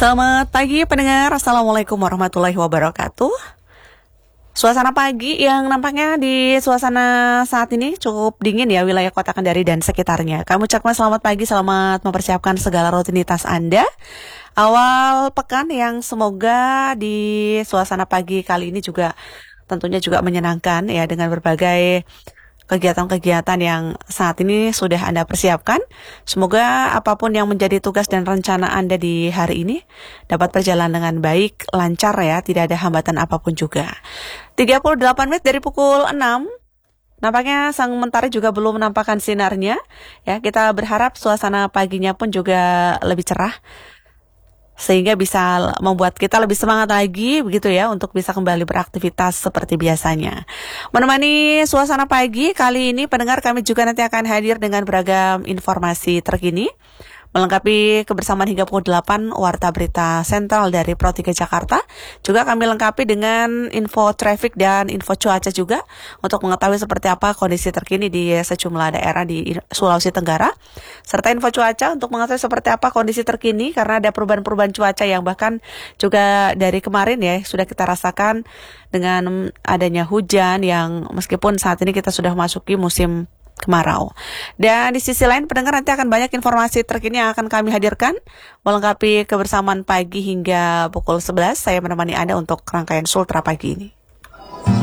Selamat pagi pendengar, Assalamualaikum warahmatullahi wabarakatuh. Suasana pagi yang nampaknya di suasana saat ini cukup dingin ya wilayah Kota Kendari dan sekitarnya. Kami ucapkan selamat pagi, selamat mempersiapkan segala rutinitas Anda. Awal pekan yang semoga di suasana pagi kali ini juga tentunya juga menyenangkan ya dengan berbagai kegiatan-kegiatan yang saat ini sudah Anda persiapkan. Semoga apapun yang menjadi tugas dan rencana Anda di hari ini dapat berjalan dengan baik, lancar ya, tidak ada hambatan apapun juga. 38 menit dari pukul 6. Nampaknya sang mentari juga belum menampakkan sinarnya. Ya, kita berharap suasana paginya pun juga lebih cerah, sehingga bisa membuat kita lebih semangat lagi begitu ya untuk bisa kembali beraktivitas seperti biasanya. Menemani suasana pagi kali ini pendengar, kami juga nanti akan hadir dengan beragam informasi terkini melengkapi kebersamaan hingga pukul 8 Warta Berita Sentral dari Pro 3 Jakarta. Juga kami lengkapi dengan info traffic dan info cuaca juga untuk mengetahui seperti apa kondisi terkini di sejumlah daerah di Sulawesi Tenggara. Serta info cuaca untuk mengetahui seperti apa kondisi terkini karena ada perubahan-perubahan cuaca yang bahkan juga dari kemarin ya sudah kita rasakan dengan adanya hujan yang meskipun saat ini kita sudah masuki musim kemarau. Dan di sisi lain pendengar, nanti akan banyak informasi terkini yang akan kami hadirkan melengkapi kebersamaan pagi hingga pukul 11. Saya menemani Anda untuk rangkaian Sultra pagi ini.